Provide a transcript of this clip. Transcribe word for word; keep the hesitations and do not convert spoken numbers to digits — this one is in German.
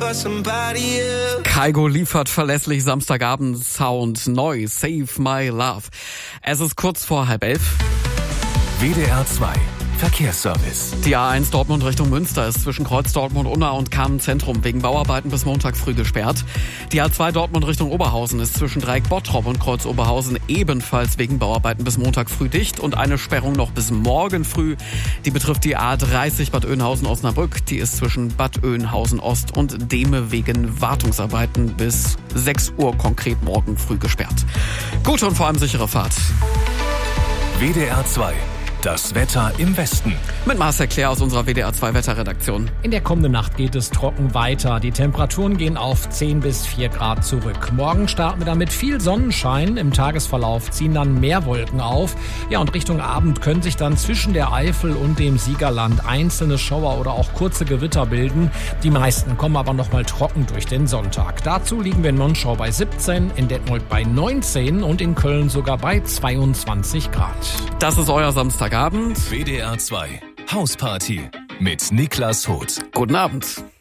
for somebody else. Kygo liefert verlässlich Samstagabend-Sound neu. Save My Love. Es ist kurz vor halb elf. W D R zwei Verkehrsservice. Die A eins Dortmund Richtung Münster ist zwischen Kreuz Dortmund-Unna und Kamen-Zentrum wegen Bauarbeiten bis Montag früh gesperrt. Die A zwei Dortmund Richtung Oberhausen ist zwischen Dreieck Bottrop und Kreuz Oberhausen ebenfalls wegen Bauarbeiten bis Montag früh dicht und eine Sperrung noch bis morgen früh. Die betrifft die A dreißig Bad Oeynhausen-Osnabrück. Die ist zwischen Bad Oeynhausen-Ost und Dehme wegen Wartungsarbeiten bis sechs Uhr konkret morgen früh gesperrt. Gute und vor allem sichere Fahrt. W D R zwei. Das Wetter im Westen. Mit Marcel Claire aus unserer W D R zwei Wetterredaktion. In der kommenden Nacht geht es trocken weiter. Die Temperaturen gehen auf zehn bis vier Grad zurück. Morgen starten wir dann mit viel Sonnenschein. Im Tagesverlauf ziehen dann mehr Wolken auf. Ja, und Richtung Abend können sich dann zwischen der Eifel und dem Siegerland einzelne Schauer oder auch kurze Gewitter bilden. Die meisten kommen aber noch mal trocken durch den Sonntag. Dazu liegen wir in Monschau bei siebzehn, in Detmold bei neunzehn und in Köln sogar bei zweiundzwanzig Grad. Das ist euer Samstagabend. W D R zwei Hausparty mit Niklas Hoth. Guten Abend.